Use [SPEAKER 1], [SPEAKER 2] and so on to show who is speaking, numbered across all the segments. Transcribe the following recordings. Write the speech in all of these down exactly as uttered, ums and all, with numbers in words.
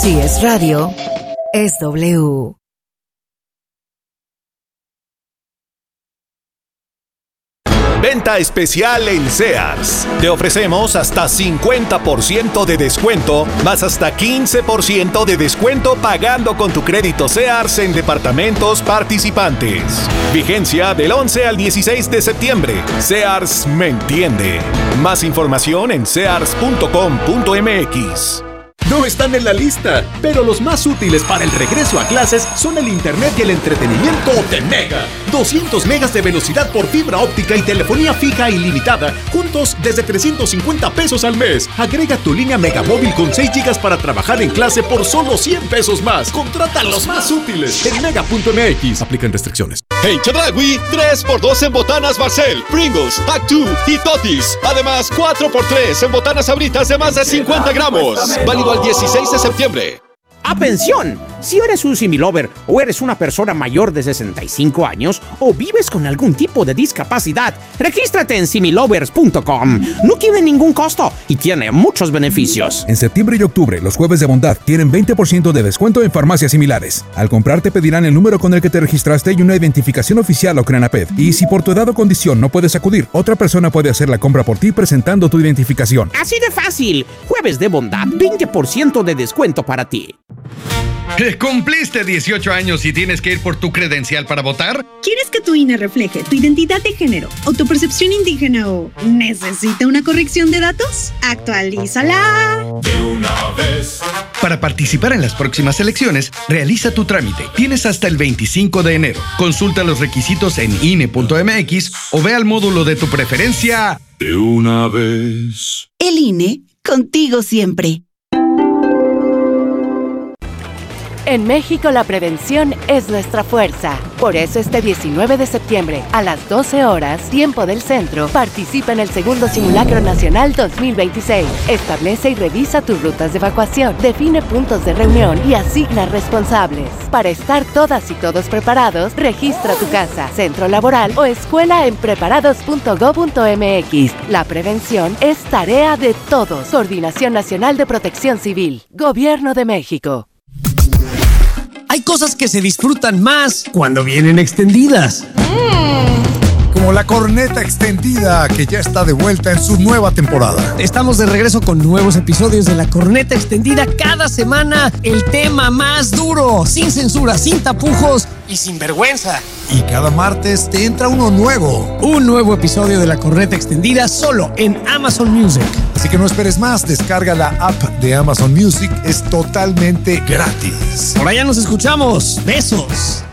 [SPEAKER 1] Si es radio, es W.
[SPEAKER 2] Venta especial en Sears. Te ofrecemos hasta cincuenta por ciento de descuento, más hasta quince por ciento de descuento pagando con tu crédito Sears en departamentos participantes. Vigencia del once al dieciséis de septiembre. Sears me entiende. Más información en sears punto com punto m x.
[SPEAKER 3] No están en la lista, pero los más útiles para el regreso a clases son el internet y el entretenimiento de Mega. doscientos megas de velocidad por fibra óptica y telefonía fija ilimitada, juntos desde trescientos cincuenta pesos al mes. Agrega tu línea Megamóvil con seis gigas para trabajar en clase por solo cien pesos más. Contrata los más útiles en mega punto m x. Aplican restricciones.
[SPEAKER 4] En Chedraui, tres por dos en botanas Barcel, Pringles, Actu y Totis. Además, cuatro por tres en botanas Sabritas de más de cincuenta gramos. Válido al dieciséis de septiembre.
[SPEAKER 5] ¡Atención! Si eres un similover o eres una persona mayor de sesenta y cinco años o vives con algún tipo de discapacidad, regístrate en similovers punto com. No tiene ningún costo y tiene muchos beneficios.
[SPEAKER 6] En septiembre y octubre, los jueves de bondad tienen veinte por ciento de descuento en farmacias similares. Al comprar te pedirán el número con el que te registraste y una identificación oficial o CRENAPED. Y si por tu edad o condición no puedes acudir, otra persona puede hacer la compra por ti presentando tu identificación.
[SPEAKER 5] Así de fácil. Jueves de bondad, veinte por ciento de descuento para ti.
[SPEAKER 7] ¿Cumpliste dieciocho años y tienes que ir por tu credencial para votar?
[SPEAKER 8] ¿Quieres que tu I N E refleje tu identidad de género o tu percepción indígena o necesita una corrección de datos? ¡Actualízala!
[SPEAKER 7] De una vez. Para participar en las próximas elecciones, realiza tu trámite. Tienes hasta el veinticinco de enero. Consulta los requisitos en I N E punto m x o ve al módulo de tu preferencia.
[SPEAKER 9] De una vez.
[SPEAKER 10] El I N E, contigo siempre.
[SPEAKER 11] En México la prevención es nuestra fuerza. Por eso este diecinueve de septiembre, a las doce horas, tiempo del centro, participa en el segundo Simulacro Nacional dos mil veintiséis. Establece y revisa tus rutas de evacuación, define puntos de reunión y asigna responsables. Para estar todas y todos preparados, registra tu casa, centro laboral o escuela en preparados punto gob punto m x. La prevención es tarea de todos. Coordinación Nacional de Protección Civil. Gobierno de México.
[SPEAKER 12] Hay cosas que se disfrutan más cuando vienen extendidas.
[SPEAKER 13] Mm. Como la corneta extendida, que ya está de vuelta en su nueva temporada.
[SPEAKER 12] Estamos de regreso con nuevos episodios de la corneta extendida cada semana. El tema más duro, sin censura, sin tapujos y sin vergüenza.
[SPEAKER 13] Y cada martes te entra uno nuevo.
[SPEAKER 12] Un nuevo episodio de la corneta extendida solo en Amazon Music.
[SPEAKER 13] Así que no esperes más, descarga la app de Amazon Music, es totalmente gratis.
[SPEAKER 12] Por allá nos escuchamos. Besos.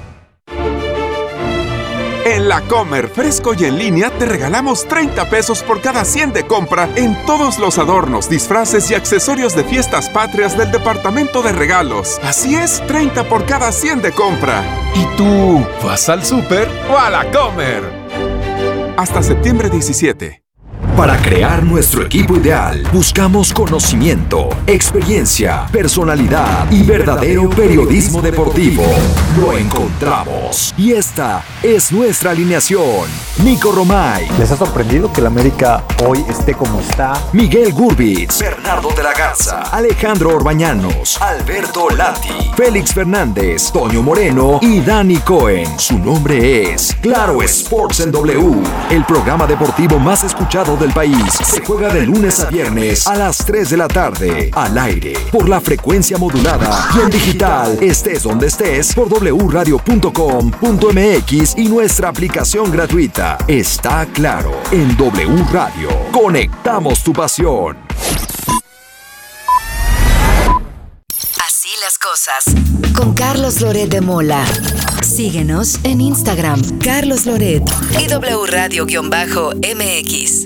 [SPEAKER 14] En La Comer, fresco y en línea, te regalamos treinta pesos por cada cien de compra en todos los adornos, disfraces y accesorios de fiestas patrias del departamento de regalos. Así es, treinta por cada cien de compra.
[SPEAKER 2] ¿Y tú vas al súper o a La Comer?
[SPEAKER 14] Hasta septiembre diecisiete.
[SPEAKER 15] Para crear nuestro equipo ideal, buscamos conocimiento, experiencia, personalidad y verdadero periodismo deportivo. Lo encontramos. Y esta es nuestra alineación. Nico Romay.
[SPEAKER 16] ¿Les ha sorprendido que el América hoy esté como está?
[SPEAKER 15] Miguel Gurbitz. Bernardo de la Garza. Alejandro Orbañanos. Alberto Lati. Félix Fernández. Toño Moreno y Dani Cohen. Su nombre es Claro Sports en W. El programa deportivo más escuchado del país. Se juega de lunes a viernes a las tres de la tarde, al aire, por la frecuencia modulada y en digital, estés donde estés, por doble u radio punto com punto m x y nuestra aplicación gratuita. Está claro, en W Radio. Conectamos tu pasión.
[SPEAKER 1] Así las cosas. Con Carlos Loret de Mola. Síguenos en Instagram, Carlos Loret y W Radio-M X.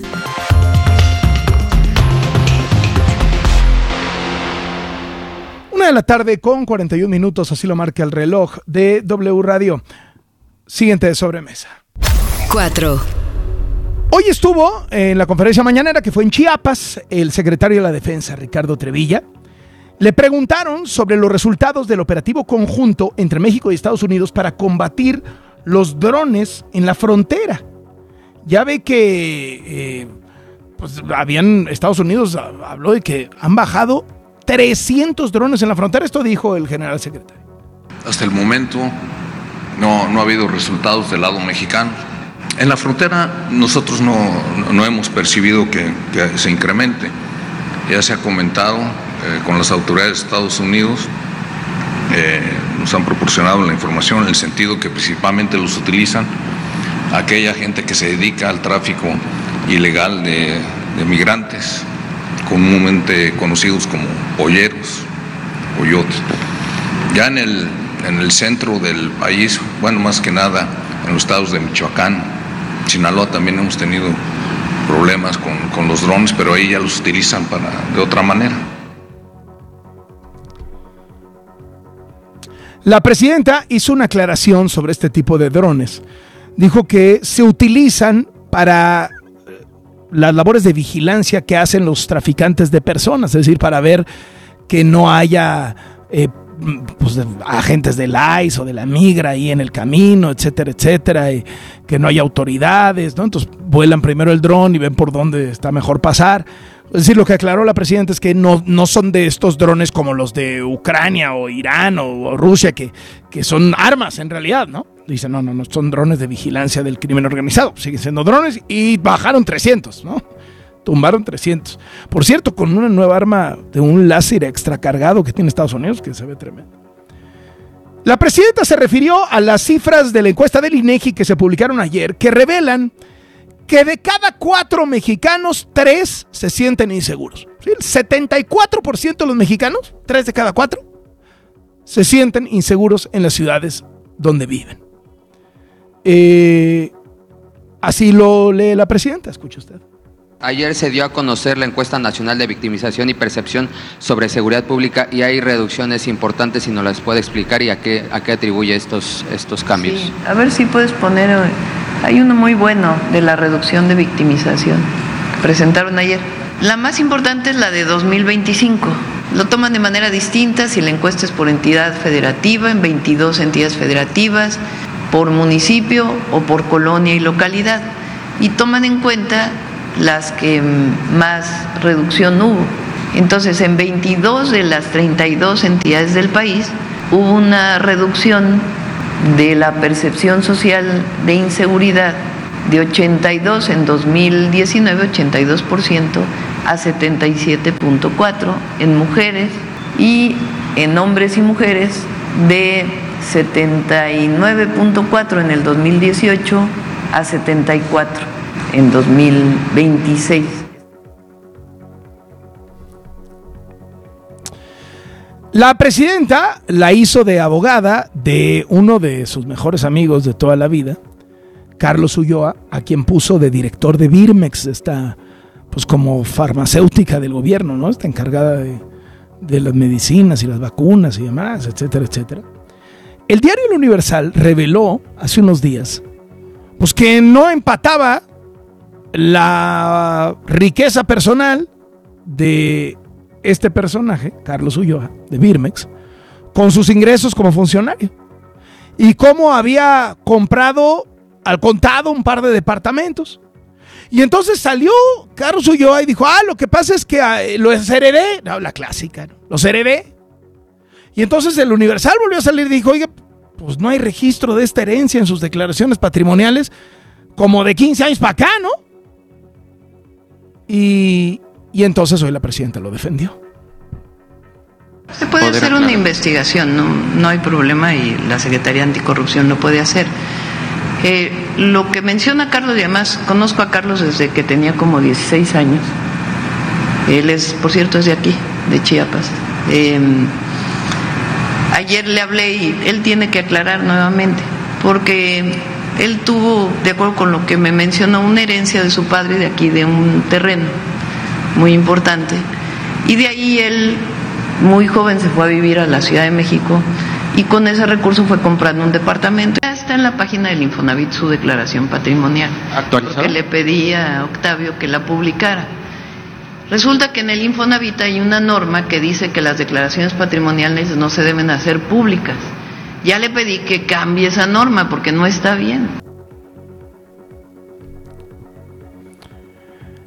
[SPEAKER 17] Una de la tarde con cuarenta y un minutos, así lo marca el reloj de W Radio. Siguiente de sobremesa.
[SPEAKER 1] cuatro.
[SPEAKER 17] Hoy estuvo en la conferencia mañanera que fue en Chiapas el secretario de la Defensa, Ricardo Trevilla. Le preguntaron sobre los resultados del operativo conjunto entre México y Estados Unidos para combatir los drones en la frontera. Ya ve que eh, pues habían, Estados Unidos habló de que han bajado trescientos drones en la frontera. Esto dijo el general secretario.
[SPEAKER 18] Hasta el momento no, no ha habido resultados del lado mexicano. En la frontera nosotros no, no hemos percibido que, que se incremente. Ya se ha comentado eh, con las autoridades de Estados Unidos, eh, nos han proporcionado la información en el sentido que principalmente los utilizan aquella gente que se dedica al tráfico ilegal de, de migrantes, comúnmente conocidos como polleros, pollotes. Ya en el, en el centro del país, bueno, más que nada en los estados de Michoacán, Sinaloa, también hemos tenido problemas con, con los drones, pero ahí ya los utilizan para, de otra manera.
[SPEAKER 17] La presidenta hizo una aclaración sobre este tipo de drones. Dijo que se utilizan para las labores de vigilancia que hacen los traficantes de personas, es decir, para ver que no haya eh, pues, agentes del I C E o de la migra ahí en el camino, etcétera, etcétera, y que no haya autoridades, ¿no? Entonces vuelan primero el dron y ven por dónde está mejor pasar. Es decir, lo que aclaró la presidenta es que no, no son de estos drones como los de Ucrania o Irán o, o Rusia, que, que son armas en realidad, ¿no? Dice, no, no, no, son drones de vigilancia del crimen organizado. Siguen siendo drones y bajaron trescientos, ¿no? Tumbaron trescientos. Por cierto, con una nueva arma de un láser extracargado que tiene Estados Unidos, que se ve tremendo. La presidenta se refirió a las cifras de la encuesta del INEGI que se publicaron ayer, que revelan que de cada cuatro mexicanos, tres se sienten inseguros. ¿Sí? El setenta y cuatro por ciento de los mexicanos, tres de cada cuatro, se sienten inseguros en las ciudades donde viven. Eh, así lo lee la presidenta, escuche usted.
[SPEAKER 19] Ayer se dio a conocer la encuesta nacional de victimización y percepción sobre seguridad pública y hay reducciones importantes, si nos las puede explicar y a qué, a qué atribuye estos, estos cambios.
[SPEAKER 20] Sí, a ver si puedes poner, hay uno muy bueno de la reducción de victimización que presentaron ayer. La más importante es la de dos mil veinticinco. Lo toman de manera distinta si la encuesta es por entidad federativa, en veintidós entidades federativas, por municipio o por colonia y localidad. Y toman en cuenta las que más reducción hubo. Entonces, en veintidós de las treinta y dos entidades del país hubo una reducción de la percepción social de inseguridad de ochenta y dos en dos mil diecinueve, ochenta y dos por ciento, a setenta y siete punto cuatro por ciento en mujeres, y en hombres y mujeres de setenta y nueve punto cuatro por ciento en el dos mil dieciocho a setenta y cuatro por ciento en dos mil veintiséis.
[SPEAKER 17] La presidenta la hizo de abogada de uno de sus mejores amigos de toda la vida, Carlos Ulloa, a quien puso de director de Birmex, esta pues como farmacéutica del gobierno, ¿no? Está encargada de, de las medicinas y las vacunas y demás, etcétera, etcétera. El diario El Universal reveló hace unos días pues que no empataba la riqueza personal de este personaje, Carlos Ulloa, de Birmex, con sus ingresos como funcionario. Y cómo había comprado al contado un par de departamentos. Y entonces salió Carlos Ulloa y dijo, ah, lo que pasa es que eh, los heredé. No, la clásica, ¿no? Los heredé. Y entonces el Universal volvió a salir y dijo, oiga, pues no hay registro de esta herencia en sus declaraciones patrimoniales como de quince años para acá, ¿no? Y, y entonces hoy la presidenta lo defendió.
[SPEAKER 20] Se puede hacer una investigación, no, no hay problema, y la Secretaría Anticorrupción lo puede hacer. Eh, lo que menciona Carlos, y además conozco a Carlos desde que tenía como dieciséis años. Él es, por cierto, es de aquí, de Chiapas. Eh, ayer le hablé y él tiene que aclarar nuevamente, porque él tuvo, de acuerdo con lo que me mencionó, una herencia de su padre de aquí, de un terreno muy importante. Y de ahí él, muy joven, se fue a vivir a la Ciudad de México y con ese recurso fue comprando un departamento. Ya está en la página del Infonavit su declaración patrimonial. ¿Actualizada? Porque le pedí a Octavio que la publicara. Resulta que en el Infonavit hay una norma que dice que las declaraciones patrimoniales no se deben hacer públicas. Ya le pedí que cambie esa norma porque no está bien.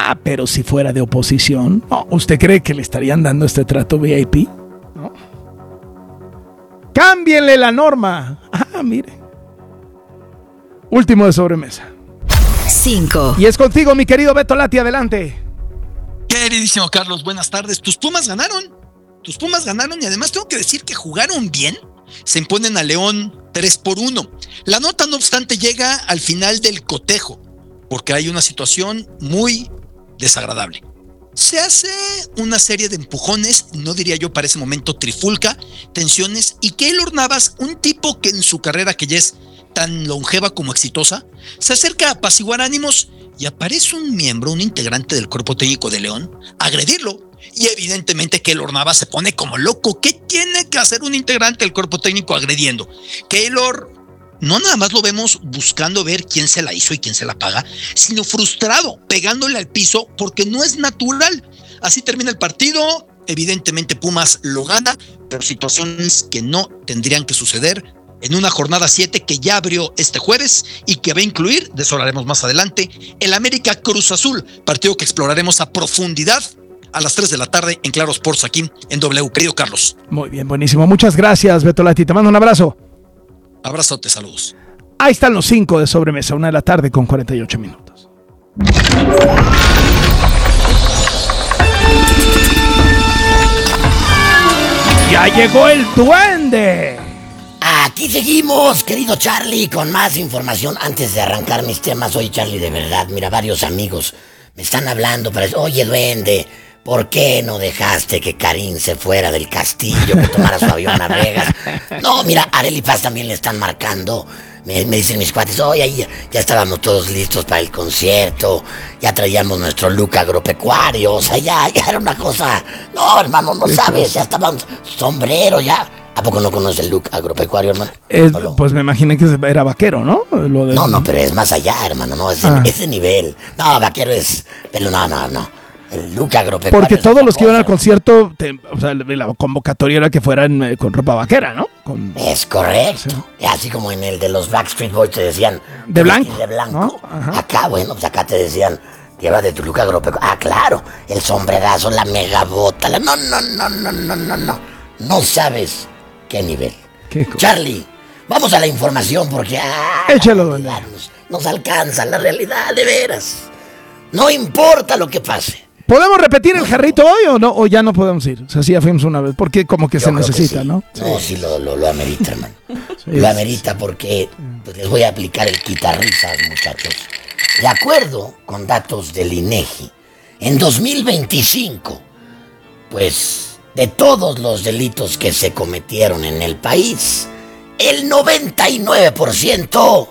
[SPEAKER 17] Ah, pero si fuera de oposición, no, ¿usted cree que le estarían dando este trato V I P? ¿No? Cámbienle la norma. Ah, mire. Último de sobremesa.
[SPEAKER 1] Cinco.
[SPEAKER 17] Y es contigo, mi querido Beto Lati, adelante.
[SPEAKER 21] Queridísimo Carlos, buenas tardes. Tus Pumas ganaron. Tus Pumas ganaron y además tengo que decir que jugaron bien. Se imponen a León tres por uno. La nota, no obstante, llega al final del cotejo, porque hay una situación muy desagradable. Se hace una serie de empujones, no diría yo para ese momento trifulca, tensiones, y Keylor Navas, un tipo que en su carrera, que ya es tan longeva como exitosa, se acerca a apaciguar ánimos y aparece un miembro, un integrante del cuerpo técnico de León, a agredirlo. Y evidentemente Keylor Navas se pone como loco. ¿Qué tiene que hacer un integrante del cuerpo técnico agrediendo? Keylor no nada más lo vemos buscando ver quién se la hizo y quién se la paga, sino frustrado, pegándole al piso porque no es natural. Así termina el partido. Evidentemente Pumas lo gana, pero situaciones que no tendrían que suceder en una jornada siete que ya abrió este jueves y que va a incluir, de eso hablaremos más adelante, el América Cruz Azul, partido que exploraremos a profundidad a las tres de la tarde en Claro Sports aquí en W. Querido Carlos.
[SPEAKER 17] Muy bien, buenísimo. Muchas gracias, Beto Lati. Te mando un abrazo.
[SPEAKER 21] Abrazote, saludos.
[SPEAKER 17] Ahí están los cinco de sobremesa, una de la tarde con cuarenta y ocho minutos. ¡Ya llegó el duende!
[SPEAKER 22] Aquí seguimos, querido Charlie, con más información. Antes de arrancar mis temas, oye, Charlie, de verdad, mira, varios amigos me están hablando para decir, oye, duende, ¿por qué no dejaste que Karim se fuera del castillo, que tomara su avión a Vegas? No, mira, Arely Paz también le están marcando. Me, me dicen mis cuates, oye, ahí ya, ya estábamos todos listos para el concierto, ya traíamos nuestro look agropecuario, o sea, ya, ya era una cosa. No, hermano, no sabes, ya estábamos sombrero, ya. ¿A poco no conoces el look agropecuario, hermano?
[SPEAKER 17] Es, pues me imaginé que era vaquero, ¿no? Lo de...
[SPEAKER 22] No, no, pero es más allá, hermano, no, es ah. ese nivel. No, vaquero es, pero no, no, no. El look agropecuario.
[SPEAKER 17] Porque todos los que iban al concierto, te, o sea, la convocatoria era que fueran eh, con ropa vaquera, ¿no? Con...
[SPEAKER 22] Es correcto. Sí. Así como en el de los Backstreet Boys te decían...
[SPEAKER 17] De blanco.
[SPEAKER 22] De blanco. ¿No? Acá, bueno, pues acá te decían... Lleva de tu look agropecuario. Ah, claro. El sombrerazo, la megabota. La... No, no, no, no, no, no, no. No sabes qué nivel. ¿Qué Charlie, vamos a la información porque... Ah,
[SPEAKER 17] Échalo.
[SPEAKER 22] Nos, nos alcanza la realidad, de veras. No importa lo que pase.
[SPEAKER 17] ¿Podemos repetir el jarrito hoy o no? O ya no podemos ir. O sea, sí ya fuimos una vez. Porque como que Yo se necesita,
[SPEAKER 22] sí.
[SPEAKER 17] ¿no?
[SPEAKER 22] No, sí, lo, lo, lo amerita, hermano. Sí, lo amerita porque pues, les voy a aplicar el quitarrisas, muchachos. De acuerdo con datos del INEGI, en dos mil veinticinco, pues de todos los delitos que se cometieron en el país, el noventa y nueve por ciento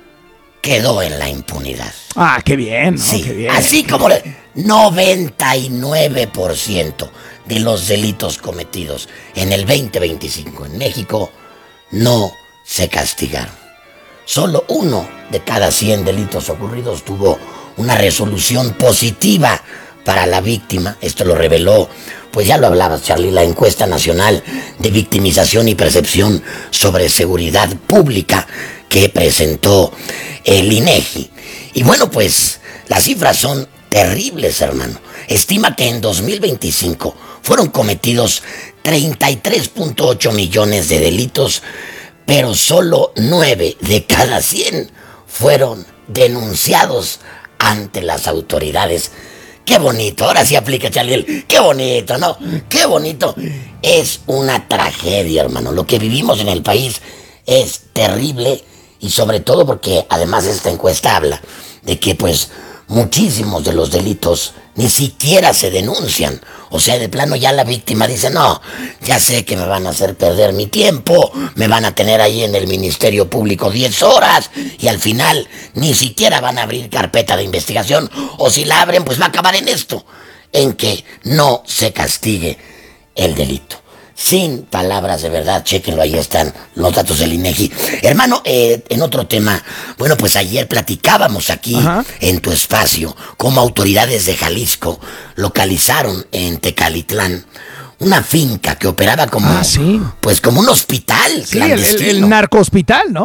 [SPEAKER 22] quedó en la impunidad.
[SPEAKER 17] Ah, qué bien, ¿no?
[SPEAKER 22] Sí,
[SPEAKER 17] qué bien.
[SPEAKER 22] Así como el noventa y nueve por ciento de los delitos cometidos en el veinte veinticinco en México no se castigaron. Solo uno de cada cien delitos ocurridos tuvo una resolución positiva para la víctima. Esto lo reveló, pues ya lo hablabas, Charlie, la encuesta nacional de victimización y percepción sobre seguridad pública que presentó el INEGI. Y bueno, pues las cifras son terribles, hermano. Estima que en dos mil veinticinco fueron cometidos treinta y tres punto ocho millones de delitos, pero solo nueve de cada cien fueron denunciados ante las autoridades. Qué bonito, ahora sí aplica, Charlie. Qué bonito, ¿no? Qué bonito. Es una tragedia, hermano. Lo que vivimos en el país es terrible. Y sobre todo porque además esta encuesta habla de que pues muchísimos de los delitos ni siquiera se denuncian. O sea, de plano ya la víctima dice, no, ya sé que me van a hacer perder mi tiempo, me van a tener ahí en el Ministerio Público diez horas y al final ni siquiera van a abrir carpeta de investigación. O si la abren, pues va a acabar en esto, en que no se castigue el delito. Sin palabras, de verdad, chéquenlo, ahí están los datos del INEGI. Hermano, eh, en otro tema, bueno, pues ayer platicábamos aquí Ajá. en tu espacio cómo autoridades de Jalisco localizaron en Tecalitlán una finca que operaba como,
[SPEAKER 17] ah, sí.
[SPEAKER 22] pues como un hospital
[SPEAKER 17] sí, clandestino. El, el, el narcohospital, ¿no?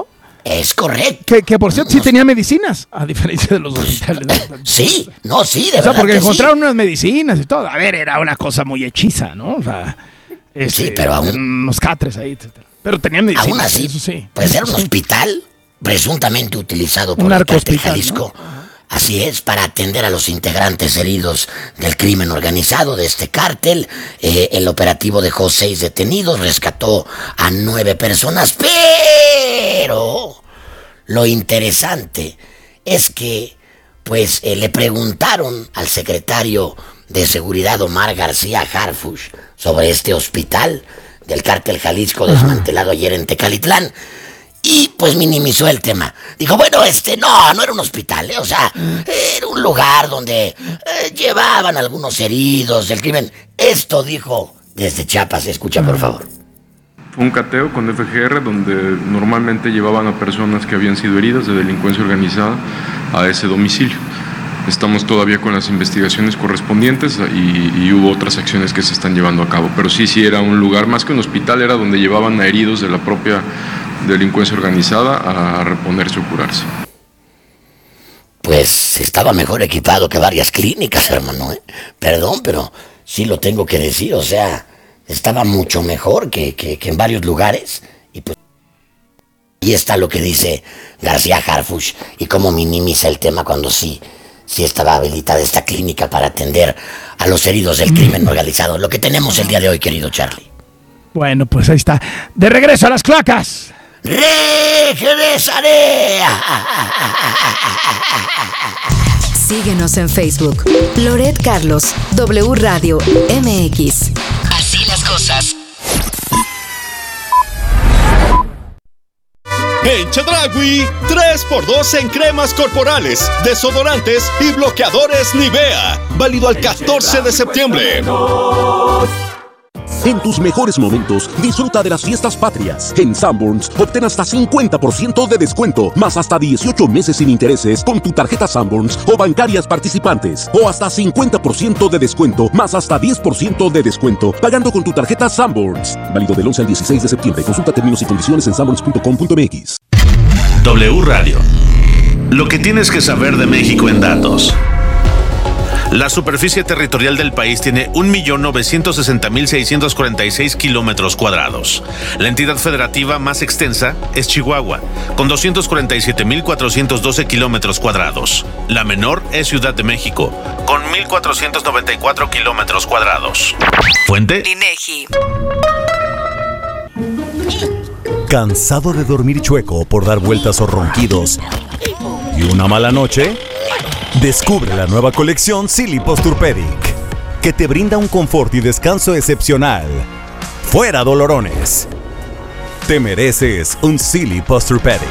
[SPEAKER 22] Es correcto.
[SPEAKER 17] Que, que por cierto sí tenía medicinas, a diferencia de los hospitales.
[SPEAKER 22] Sí, no, sí, de
[SPEAKER 17] o sea,
[SPEAKER 22] verdad
[SPEAKER 17] porque
[SPEAKER 22] que
[SPEAKER 17] encontraron
[SPEAKER 22] sí.
[SPEAKER 17] unas medicinas y todo. A ver, era una cosa muy hechiza, ¿no? O sea, este,
[SPEAKER 22] sí, pero aún...
[SPEAKER 17] unos catres ahí, etcétera. Pero tenían medicinas.
[SPEAKER 22] Aún así,
[SPEAKER 17] eso sí.
[SPEAKER 22] pues era un hospital presuntamente utilizado por
[SPEAKER 17] un
[SPEAKER 22] el cártel
[SPEAKER 17] narcohospital,
[SPEAKER 22] Jalisco.
[SPEAKER 17] ¿no?
[SPEAKER 22] Así es, para atender a los integrantes heridos del crimen organizado de este cártel. Eh, el operativo dejó seis detenidos, rescató a nueve personas, pero lo interesante es que, pues, eh, le preguntaron al secretario de Seguridad Omar García Harfuch sobre este hospital del cártel Jalisco desmantelado ayer en Tecalitlán. Y pues minimizó el tema. Dijo, bueno, este, no, no era un hospital, ¿eh? O sea, era un lugar donde eh, llevaban algunos heridos del crimen. Esto dijo desde Chiapas, escucha por favor.
[SPEAKER 3] Fue un cateo con F G R donde normalmente llevaban a personas que habían sido heridas de delincuencia organizada a ese domicilio. Estamos todavía con las investigaciones correspondientes y, y hubo otras acciones que se están llevando a cabo. Pero sí, sí era un lugar, más que un hospital, era donde llevaban a heridos de la propia delincuencia organizada a reponerse o curarse.
[SPEAKER 22] Pues estaba mejor equipado que varias clínicas, hermano, ¿eh? Perdón, pero sí lo tengo que decir, o sea, estaba mucho mejor que, que, que en varios lugares. Y pues ahí está lo que dice García Harfuch y cómo minimiza el tema cuando sí, sí estaba habilitada esta clínica para atender a los heridos del crimen organizado. Lo que tenemos el día de hoy, querido Charlie.
[SPEAKER 17] Bueno, pues ahí está. De regreso a las cloacas.
[SPEAKER 22] ¡Regresaré!
[SPEAKER 1] Síguenos en Facebook. Loret Carlos, W Radio M X. Así las cosas.
[SPEAKER 2] En Chedraui, tres por dos en cremas corporales, desodorantes y bloqueadores Nivea. Válido al catorce de septiembre.
[SPEAKER 4] En tus mejores momentos, disfruta de las fiestas patrias. En Sanborns, obtén hasta cincuenta por ciento de descuento, más hasta dieciocho meses sin intereses con tu tarjeta Sanborns o bancarias participantes. O hasta cincuenta por ciento de descuento, más hasta diez por ciento de descuento, pagando con tu tarjeta Sanborns. Válido del once al dieciséis de septiembre. Consulta términos y condiciones en sanborns punto com punto m x.
[SPEAKER 23] W Radio. Lo que tienes que saber de México en datos. La superficie territorial del país tiene un millón novecientos sesenta mil seiscientos cuarenta y seis kilómetros cuadrados. La entidad federativa más extensa es Chihuahua, con doscientos cuarenta y siete mil cuatrocientos doce kilómetros cuadrados. La menor es Ciudad de México, con mil cuatrocientos noventa y cuatro kilómetros cuadrados. Fuente:
[SPEAKER 1] INEGI.
[SPEAKER 24] ¿Cansado de dormir chueco por dar vueltas o ronquidos y una mala noche? Descubre la nueva colección Silly Posturepedic, que te brinda un confort y descanso excepcional. ¡Fuera dolorones! Te mereces un Silly Posturepedic.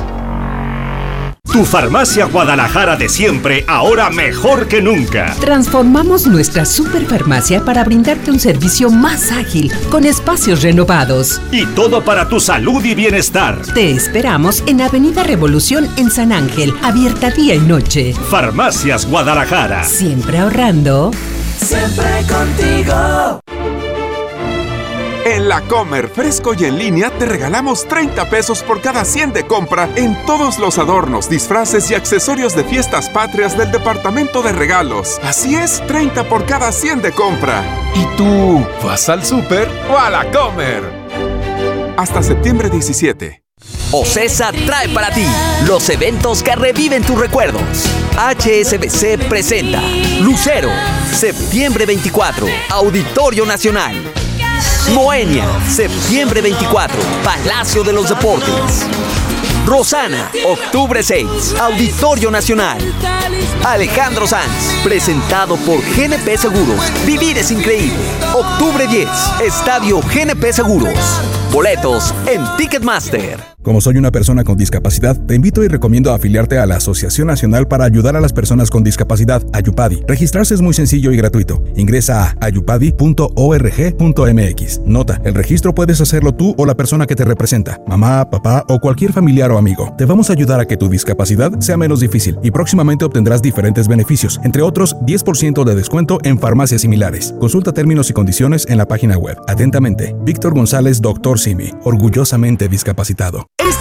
[SPEAKER 25] Tu farmacia Guadalajara de siempre, ahora mejor que nunca.
[SPEAKER 26] Transformamos nuestra superfarmacia para brindarte un servicio más ágil, con espacios renovados.
[SPEAKER 25] Y todo para tu salud y bienestar.
[SPEAKER 26] Te esperamos en Avenida Revolución en San Ángel, abierta día y noche.
[SPEAKER 25] Farmacias Guadalajara.
[SPEAKER 26] Siempre ahorrando.
[SPEAKER 27] Siempre contigo.
[SPEAKER 14] En La Comer, fresco y en línea, te regalamos treinta pesos por cada cien de compra en todos los adornos, disfraces y accesorios de fiestas patrias del departamento de regalos. Así es, treinta por cada cien de compra.
[SPEAKER 28] ¿Y tú vas al súper o a La Comer?
[SPEAKER 14] Hasta septiembre diecisiete.
[SPEAKER 29] OCESA trae para ti los eventos que reviven tus recuerdos. H S B C presenta Lucero, septiembre veinticuatro, Auditorio Nacional. Moenia, septiembre veinticuatro, Palacio de los Deportes. Rosana, octubre seis, Auditorio Nacional. Alejandro Sanz, presentado por G N P Seguros. Vivir es increíble. Octubre diez, Estadio G N P Seguros. Boletos en Ticketmaster.
[SPEAKER 6] Como soy una persona con discapacidad, te invito y recomiendo afiliarte a la Asociación Nacional para Ayudar a las Personas con Discapacidad, Ayupadi. Registrarse es muy sencillo y gratuito. Ingresa a ayupadi punto org punto m x. Nota, el registro puedes hacerlo tú o la persona que te representa, mamá, papá o cualquier familiar o amigo. Te vamos a ayudar a que tu discapacidad sea menos difícil y próximamente obtendrás diferentes beneficios, entre otros diez por ciento de descuento en farmacias similares. Consulta términos y condiciones en la página web. Atentamente, Víctor González, doctor Simi, orgullosamente discapacitado.
[SPEAKER 25] Este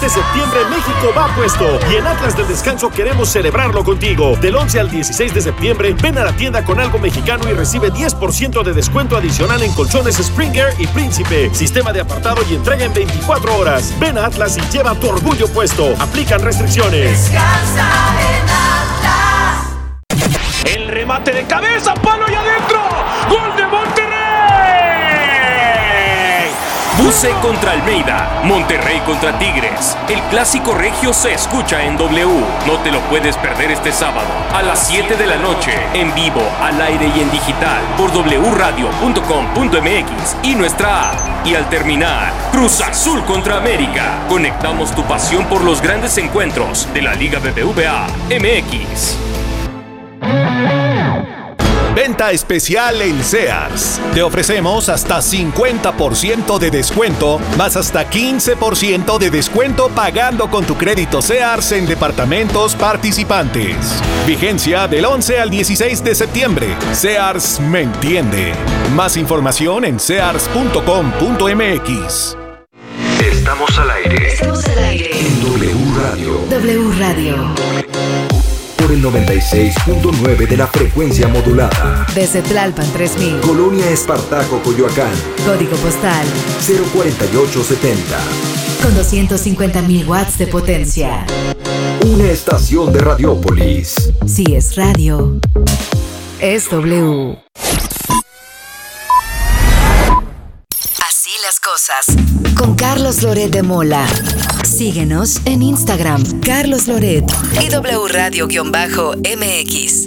[SPEAKER 25] Este septiembre México va puesto y en Atlas del Descanso queremos celebrarlo contigo. Del once al dieciséis de septiembre, ven a la tienda con algo mexicano y recibe diez por ciento de descuento adicional en colchones Springer y Príncipe. Sistema de apartado y entrega en veinticuatro horas. Ven a Atlas y lleva tu orgullo puesto. Aplican restricciones.
[SPEAKER 27] Descansa en Atlas.
[SPEAKER 25] El remate de cabeza, palo y adentro. ¡Gol de Monterrey!
[SPEAKER 5] Buce contra Almeida, Monterrey contra Tigres. El clásico regio se escucha en W. No te lo puedes perder este sábado a las siete de la noche, en vivo, al aire y en digital por doble u radio punto com punto m x y nuestra app. Y al terminar, Cruz Azul contra América. Conectamos tu pasión por los grandes encuentros de la Liga B B V A M X.
[SPEAKER 2] Venta especial en Sears. Te ofrecemos hasta cincuenta por ciento de descuento, más hasta quince por ciento de descuento pagando con tu crédito Sears en departamentos participantes. Vigencia del once al dieciséis de septiembre. Sears me entiende. Más información en sears punto com punto m x.
[SPEAKER 15] Estamos al aire.
[SPEAKER 1] Estamos al aire.
[SPEAKER 15] En W Radio.
[SPEAKER 1] W Radio.
[SPEAKER 15] Por el noventa y seis punto nueve de la frecuencia modulada.
[SPEAKER 1] Desde Tlalpan tres mil.
[SPEAKER 15] Colonia Espartaco, Coyoacán.
[SPEAKER 1] Código postal
[SPEAKER 15] cero cuarenta y ocho setenta.
[SPEAKER 1] con doscientos cincuenta mil watts de potencia.
[SPEAKER 15] Una estación de Radiópolis.
[SPEAKER 1] Si es radio, es W. Así las cosas. Con Carlos Loret de Mola. Síguenos en Instagram, Carlos Loret y W Radio-M X.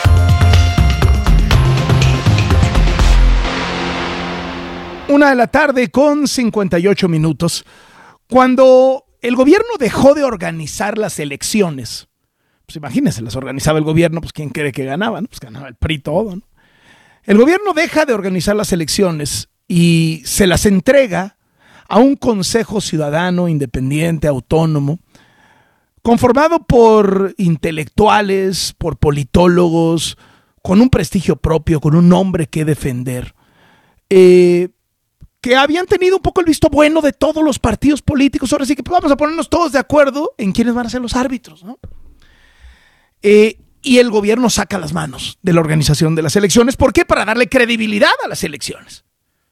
[SPEAKER 17] Una de la tarde con cincuenta y ocho minutos. Cuando el gobierno dejó de organizar las elecciones, pues imagínense, las organizaba el gobierno, pues ¿quién cree que ganaba? ¿No? Pues ganaba el P R I todo, ¿no? El gobierno deja de organizar las elecciones y se las entrega a un consejo ciudadano independiente, autónomo, conformado por intelectuales, por politólogos, con un prestigio propio, con un nombre que defender, eh, que habían tenido un poco el visto bueno de todos los partidos políticos. Ahora sí que vamos a ponernos todos de acuerdo en quiénes van a ser los árbitros, ¿no? Eh, y el gobierno saca las manos de la organización de las elecciones. ¿Por qué? Para darle credibilidad a las elecciones.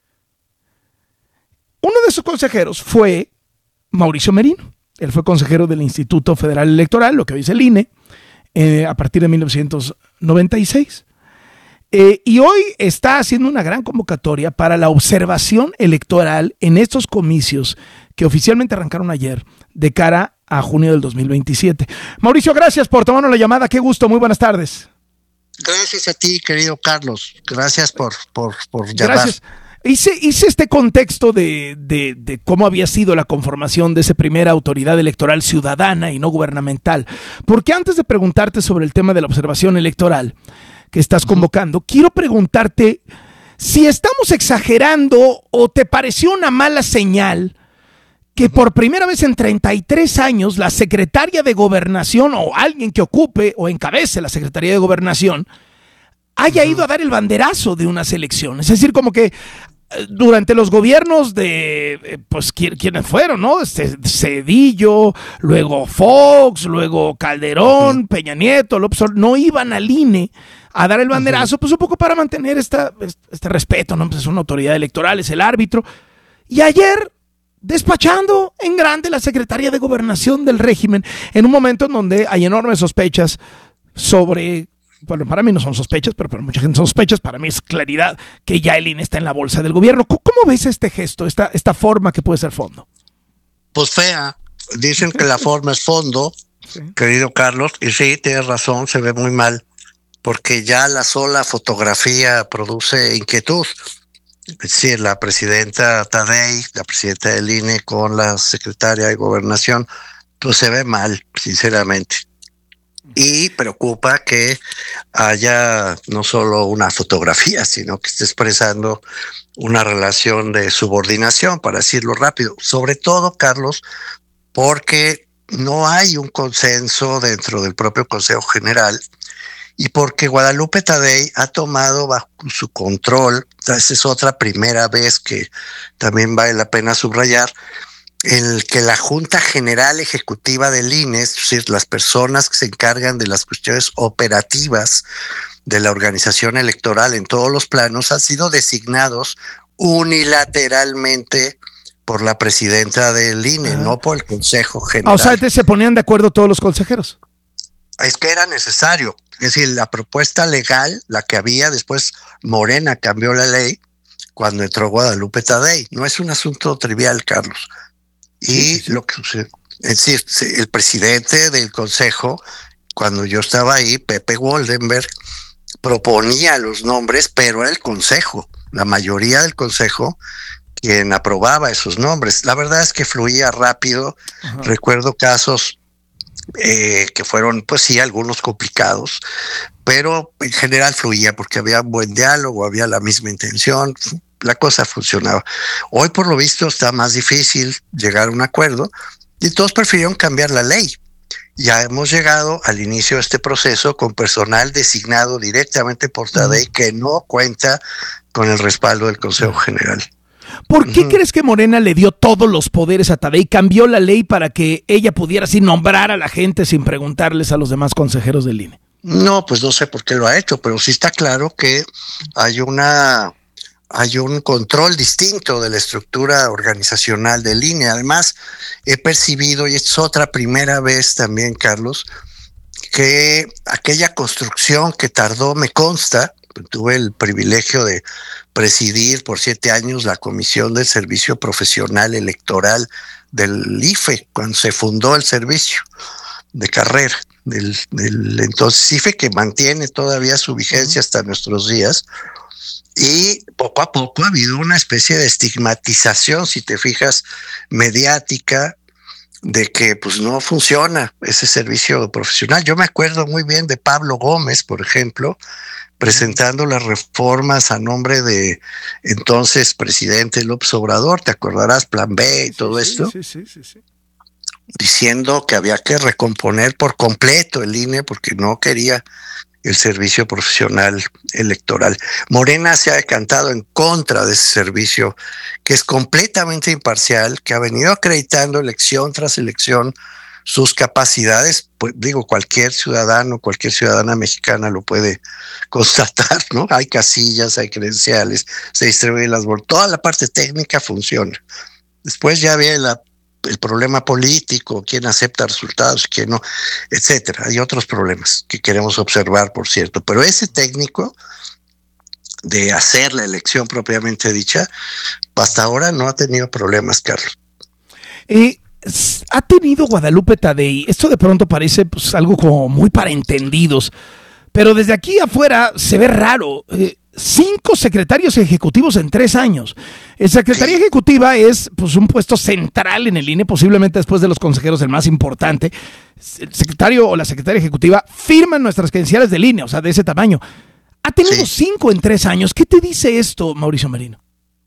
[SPEAKER 17] Uno de esos consejeros fue Mauricio Merino. Él fue consejero del Instituto Federal Electoral, lo que hoy es el I N E, eh, a partir de mil novecientos noventa y seis. Eh, y hoy está haciendo una gran convocatoria para la observación electoral en estos comicios que oficialmente arrancaron ayer de cara a junio del dos mil veintisiete. Mauricio, gracias por tomarnos la llamada. Qué gusto. Muy buenas tardes.
[SPEAKER 7] Gracias a ti, querido Carlos. Gracias por, por, por llamar.
[SPEAKER 17] Gracias. Hice, hice este contexto de, de, de cómo había sido la conformación de esa primera autoridad electoral ciudadana y no gubernamental. Porque antes de preguntarte sobre el tema de la observación electoral que estás convocando, quiero preguntarte si estamos exagerando o te pareció una mala señal que por primera vez en treinta y tres años la secretaria de Gobernación o alguien que ocupe o encabece la Secretaría de Gobernación haya ido a dar el banderazo de unas elecciones. Es decir, como que durante los gobiernos de, pues, ¿quiénes fueron, no? Cedillo, luego Fox, luego Calderón, uh-huh. Peña Nieto, López Obrador, no iban al I N E a dar el banderazo, uh-huh. pues un poco para mantener esta, este respeto, ¿no? Pues es una autoridad electoral, es el árbitro. Y ayer, despachando en grande la Secretaría de Gobernación del régimen, en un momento en donde hay enormes sospechas sobre... Bueno, para mí no son sospechas, pero para mucha gente son sospechas. Para mí es claridad que ya el I N E está en la bolsa del gobierno. ¿Cómo, cómo ves este gesto, esta, esta forma que puede ser fondo?
[SPEAKER 7] Pues fea. Dicen que la forma es fondo, sí. Querido Carlos, y sí, tienes razón, se ve muy mal, porque ya la sola fotografía produce inquietud. Es decir, la presidenta Tadei, la presidenta del I N E con la secretaria de Gobernación, pues se ve mal, sinceramente. Y preocupa que haya no solo una fotografía, sino que esté expresando una relación de subordinación, para decirlo rápido. Sobre todo, Carlos, porque no hay un consenso dentro del propio Consejo General y porque Guadalupe Tadei ha tomado bajo su control, esa es otra primera vez que también vale la pena subrayar, en el que la Junta General Ejecutiva del I N E, es decir, las personas que se encargan de las cuestiones operativas de la organización electoral en todos los planos, han sido designados unilateralmente por la presidenta del I N E, ah. no por el Consejo General.
[SPEAKER 17] O sea, ¿se ponían de acuerdo todos los consejeros?
[SPEAKER 7] Es que era necesario. Es decir, la propuesta legal, la que había, después Morena cambió la ley cuando entró Guadalupe Tadei. No es un asunto trivial, Carlos. Y sí, sí. lo que sucede, es decir, el presidente del Consejo, cuando yo estaba ahí, Pepe Woldenberg, proponía los nombres, pero era el Consejo, la mayoría del Consejo, quien aprobaba esos nombres. La verdad es que fluía rápido. Ajá. Recuerdo casos eh, que fueron, pues sí, algunos complicados, pero en general fluía porque había buen diálogo, había la misma intención, la cosa funcionaba. Hoy, por lo visto, está más difícil llegar a un acuerdo y todos prefirieron cambiar la ley. Ya hemos llegado al inicio de este proceso con personal designado directamente por Tadei que no cuenta con el respaldo del Consejo General.
[SPEAKER 17] ¿Por qué uh-huh. crees que Morena le dio todos los poderes a Tadei? ¿Cambió la ley para que ella pudiera así nombrar a la gente sin preguntarles a los demás consejeros del I N E?
[SPEAKER 7] No, pues no sé por qué lo ha hecho, pero sí está claro que hay una... hay un control distinto de la estructura organizacional del I N E. Además, he percibido, y es otra primera vez también, Carlos, que aquella construcción que tardó, me consta, tuve el privilegio de presidir por siete años la Comisión del Servicio Profesional Electoral del I F E, cuando se fundó el servicio de carrera del, del entonces I F E, que mantiene todavía su vigencia hasta nuestros días. Y poco a poco ha habido una especie de estigmatización, si te fijas, mediática, de que pues no funciona ese servicio profesional. Yo me acuerdo muy bien de Pablo Gómez, por ejemplo, presentando las reformas a nombre de entonces presidente López Obrador, te acordarás, Plan B y todo
[SPEAKER 17] sí,
[SPEAKER 7] esto,
[SPEAKER 17] sí, sí, sí, sí.
[SPEAKER 7] diciendo que había que recomponer por completo el I N E porque no quería el servicio profesional electoral. Morena se ha decantado en contra de ese servicio que es completamente imparcial, que ha venido acreditando elección tras elección sus capacidades. Pues digo, cualquier ciudadano, cualquier ciudadana mexicana lo puede constatar, ¿no? Hay casillas, hay credenciales, se distribuyen las bolsas, toda la parte técnica funciona. Después ya viene la el problema político, quién acepta resultados, quién no, etcétera. Hay otros problemas que queremos observar, por cierto, pero ese técnico de hacer la elección propiamente dicha, hasta ahora no ha tenido problemas, Carlos.
[SPEAKER 17] Eh, ha tenido Guadalupe Tadei, esto de pronto parece pues, algo como muy para entendidos, pero desde aquí afuera se ve raro. Eh, Cinco secretarios ejecutivos en tres años. El secretaría sí. ejecutiva es pues, un puesto central en el I N E, posiblemente después de los consejeros el más importante. El secretario o la secretaria ejecutiva firman nuestras credenciales del I N E, o sea, de ese tamaño. Ha tenido sí. cinco en tres años. ¿Qué te dice esto, Mauricio Merino?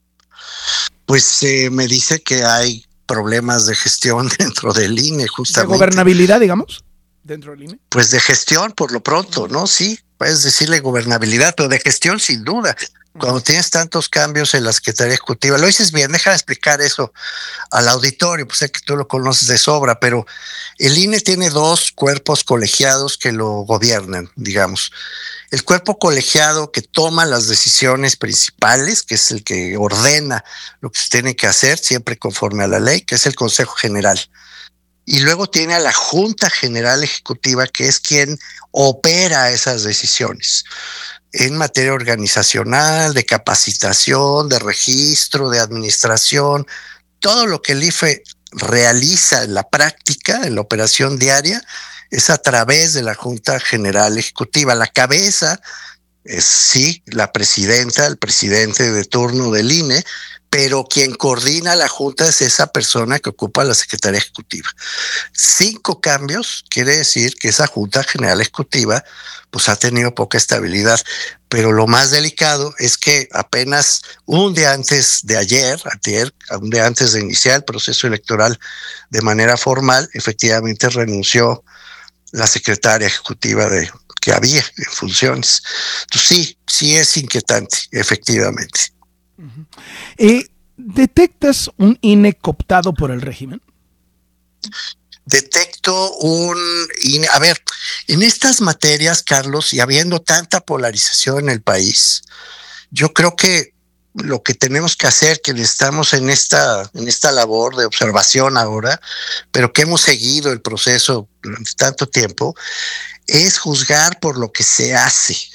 [SPEAKER 7] Pues eh, me dice que hay problemas de gestión dentro del I N E, justamente.
[SPEAKER 17] ¿De gobernabilidad, digamos, dentro del I N E?
[SPEAKER 7] Pues de gestión, por lo pronto, ¿no? Sí. Puedes decirle gobernabilidad, pero de gestión sin duda. Cuando tienes tantos cambios en la Secretaría Ejecutiva, lo dices bien, déjame explicar eso al auditorio, pues sé que tú lo conoces de sobra, pero el I N E tiene dos cuerpos colegiados que lo gobiernan, digamos. El cuerpo colegiado que toma las decisiones principales, que es el que ordena lo que se tiene que hacer, siempre conforme a la ley, que es el Consejo General. Y luego tiene a la Junta General Ejecutiva, que es quien opera esas decisiones en materia organizacional, de capacitación, de registro, de administración, todo lo que el I F E realiza en la práctica, en la operación diaria, es a través de la Junta General Ejecutiva. La cabeza es sí la presidenta, el presidente de turno del I N E, pero quien coordina la Junta es esa persona que ocupa la Secretaría Ejecutiva. Cinco cambios quiere decir que esa Junta General Ejecutiva pues ha tenido poca estabilidad, pero lo más delicado es que apenas un día antes de ayer, ayer, un día antes de iniciar el proceso electoral de manera formal, efectivamente renunció la Secretaria Ejecutiva de que había en funciones. Entonces sí, sí es inquietante, efectivamente.
[SPEAKER 17] Eh, ¿detectas un I N E cooptado por el régimen?
[SPEAKER 7] Detecto un... A ver, en estas materias, Carlos, y habiendo tanta polarización en el país, yo creo que lo que tenemos que hacer, que estamos en esta, en esta labor de observación ahora, pero que hemos seguido el proceso durante tanto tiempo, es juzgar por lo que se hace,